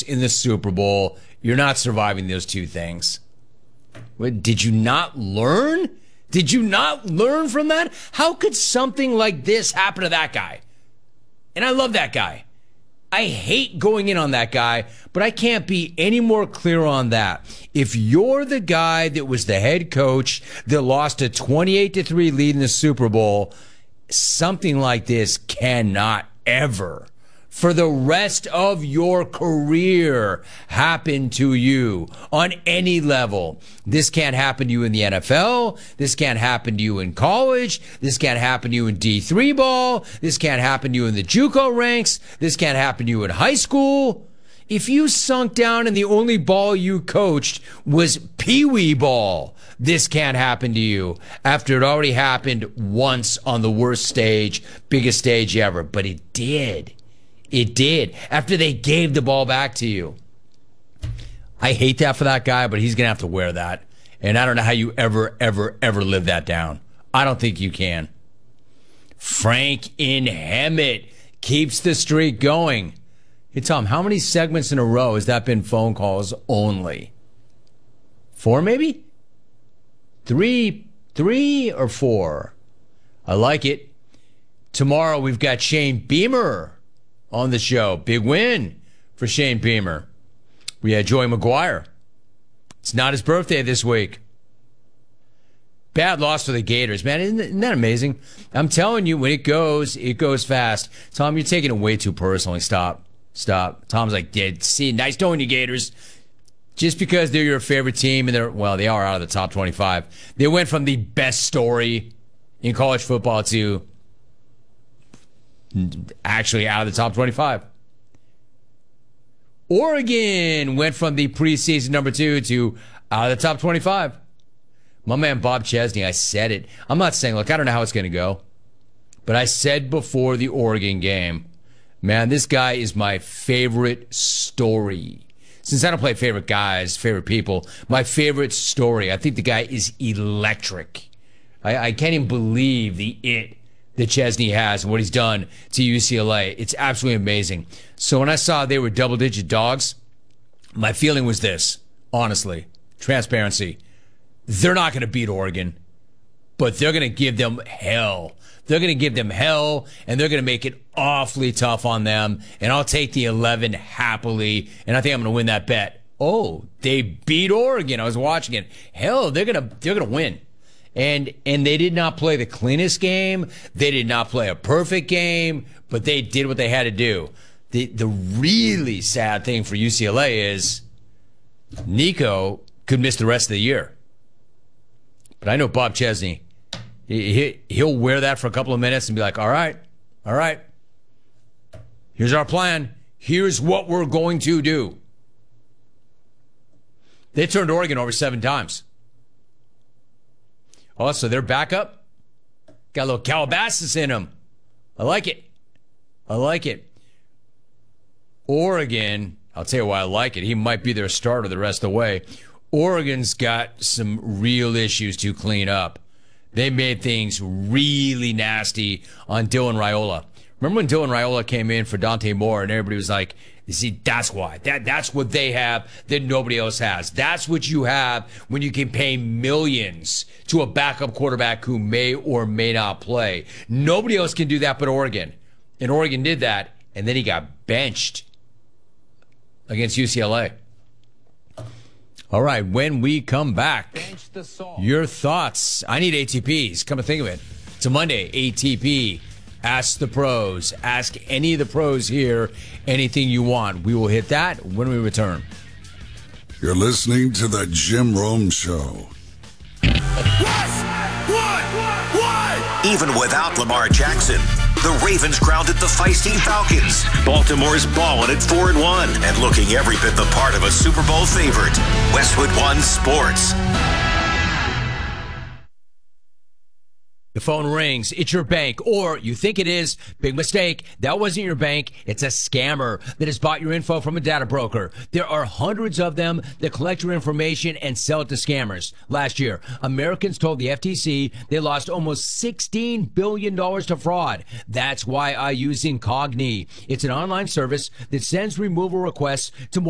loss in the Super Bowl. You're not surviving those two things. What, did you not learn? Did you not learn from that? How could something like this happen to that guy? And I love that guy. I hate going in on that guy, but I can't be any more clear on that. If you're the guy that was the head coach that lost a 28-3 lead in the Super Bowl, something like this cannot ever, for the rest of your career, happen to you on any level. This can't happen to you in the NFL. This can't happen to you in college. This can't happen to you in D3 ball. This can't happen to you in the JUCO ranks. This can't happen to you in high school. If you sunk down and the only ball you coached was peewee ball, this can't happen to you after it already happened once on the worst stage, biggest stage ever. But it did. It did. After they gave the ball back to you. I hate that for that guy, but he's going to have to wear that. And I don't know how you ever live that down. I don't think you can. Frank in Hemet keeps the streak going. Hey, Tom, how many segments in a row has that been phone calls only? 4, maybe? 3 or 4? I like it. Tomorrow we've got Shane Beamer on the show. Big win for Shane Beamer. We had Joey McGuire. It's not his birthday this week. Bad loss for the Gators, man. Isn't that amazing? I'm telling you, when it goes fast. Tom, you're taking it way too personally. Stop. Tom's like, yeah, see, nice knowing you, Gators. Just because they're your favorite team and they are out of the top 25. They went from the best story in college football to actually out of the top 25. Oregon went from the preseason number 2 to out of the top 25. My man Bob Chesney, I said it. I'm not saying, look, I don't know how it's going to go. But I said before the Oregon game, man, this guy is my favorite story. Since I don't play favorite guys, favorite people, my favorite story. I think the guy is electric. I can't even believe the it that Chesney has and what he's done to UCLA. It's absolutely amazing. So when I saw they were double-digit dogs, my feeling was this, honestly, transparency. They're not going to beat Oregon, but they're going to give them hell. They're going to give them hell, and they're going to make it awfully tough on them, and I'll take the 11 happily, and I think I'm going to win that bet. Oh, they beat Oregon. I was watching it. Hell, they're going to win. And they did not play the cleanest game. They did not play a perfect game, but they did what they had to do. The really sad thing for UCLA is Nico could miss the rest of the year. But I know Bob Chesney. He'll wear that for a couple of minutes and be like, all right. Here's our plan. Here's what we're going to do. They turned Oregon over 7 times. Oh, so they're back up. Got a little Calabasas in them. I like it. Oregon, I'll tell you why I like it. He might be their starter the rest of the way. Oregon's got some real issues to clean up. They made things really nasty on Dylan Raiola. Remember when Dylan Raiola came in for Dante Moore and everybody was like, you see, that's why. That's what they have that nobody else has. That's what you have when you can pay millions to a backup quarterback who may or may not play. Nobody else can do that but Oregon. And Oregon did that, and then he got benched against UCLA. All right, when we come back, your thoughts. I need ATPs. Come to think of it. It's a Monday, ATP. Ask the pros. Ask any of the pros here anything you want. We will hit that when we return. You're listening to The Jim Rome Show. What? Even without Lamar Jackson, the Ravens grounded the feisty Falcons. Baltimore's balling at 4-1 and looking every bit the part of a Super Bowl favorite. Westwood One Sports. The phone rings. It's your bank, or you think it is. Big mistake. That wasn't your bank. It's a scammer that has bought your info from a data broker. There are hundreds of them that collect your information and sell it to scammers. Last year, Americans told the FTC they lost almost $16 billion to fraud. That's why I use Incogni. It's an online service that sends removal requests to more